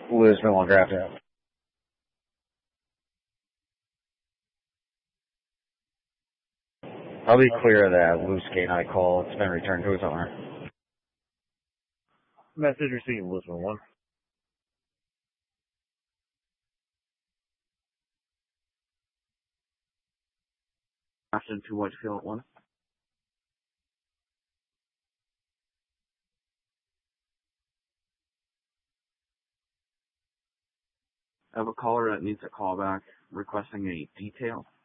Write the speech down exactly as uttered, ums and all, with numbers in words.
Lisbon will draft out. I'll be clear of that loose K nine call. It's been returned to its owner. Message received, Lisbon one. Ashton to Whitefield one. I have a caller that needs a call back requesting a detail.